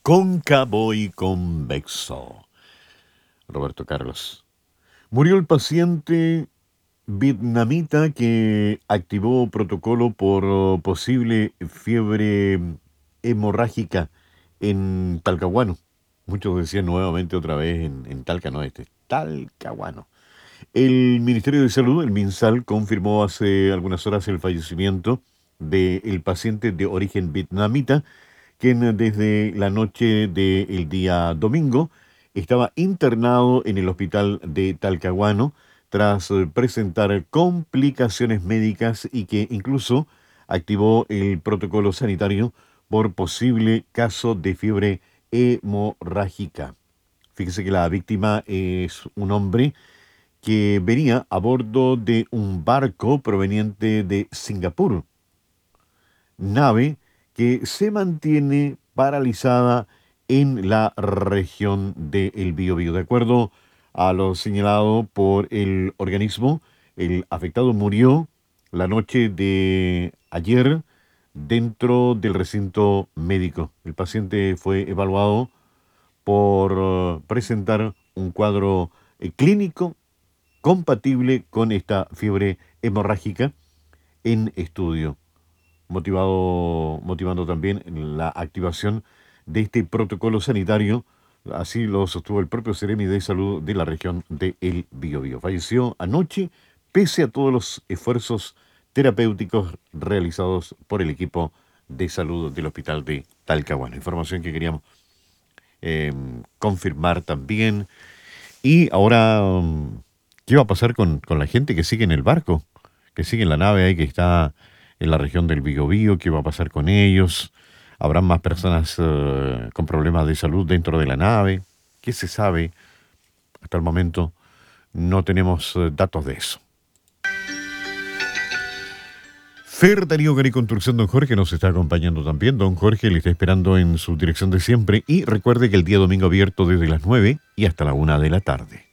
cóncavo y convexo. Roberto Carlos. Murió el paciente vietnamita que activó protocolo por posible fiebre hemorrágica en Talcahuano. Muchos decían nuevamente otra vez en Talca, no, Talcahuano. El Ministerio de Salud, el MinSal, confirmó hace algunas horas el fallecimiento del paciente de origen vietnamita, quien desde la noche del día domingo estaba internado en el hospital de Talcahuano tras presentar complicaciones médicas y que incluso activó el protocolo sanitario por posible caso de fiebre hemorrágica. Fíjese que la víctima es un hombre que venía a bordo de un barco proveniente de Singapur, nave que se mantiene paralizada en la región del Biobío. De acuerdo a lo señalado por el organismo, el afectado murió la noche de ayer dentro del recinto médico. El paciente fue evaluado por presentar un cuadro clínico compatible con esta fiebre hemorrágica en estudio, motivando también la activación de este protocolo sanitario. Así lo sostuvo el propio Seremi de Salud de la región de El Biobío. Falleció anoche pese a todos los esfuerzos terapéuticos realizados por el equipo de salud del hospital de Talcahuano. Información que queríamos confirmar también. Y ahora, ¿qué va a pasar con la gente que sigue en el barco? Que sigue en la nave ahí que está en la región del Biobío. ¿Qué va a pasar con ellos? ¿Habrán más personas con problemas de salud dentro de la nave? ¿Qué se sabe? Hasta el momento no tenemos datos de eso. Fer Darío Gary Construcción, don Jorge nos está acompañando también. Don Jorge le está esperando en su dirección de siempre. Y recuerde que el día domingo abierto desde las 9 y hasta la 1 de la tarde.